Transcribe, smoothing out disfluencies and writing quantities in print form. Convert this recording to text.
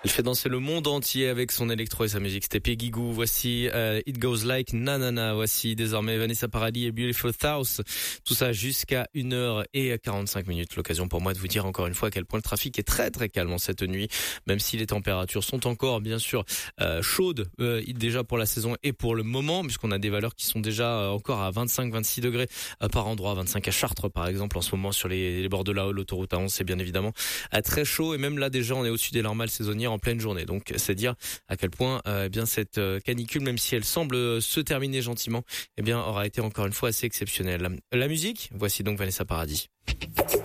Elle fait danser le monde entier avec son électro et sa musique. C'était Peggy Gou. Voici It Goes Like Nanana. Voici désormais Vanessa Paradis et Beautiful House. Tout ça jusqu'à 1h45. L'occasion pour moi de vous dire encore une fois à quel point le trafic est très très calme en cette nuit. Même si les températures sont encore bien sûr chaudes déjà pour la saison et pour le moment, puisqu'on a des valeurs qui sont déjà encore à 25-26 degrés par endroit. 25 à Chartres par exemple en ce moment sur les bords de l'autoroute A11. C'est bien évidemment très chaud et même là déjà on est au-dessus des normales saisonnières en pleine journée. Donc c'est dire à quel point bien cette canicule, même si elle semble se terminer gentiment, aura été encore une fois assez exceptionnelle. La musique, voici donc Vanessa Paradis.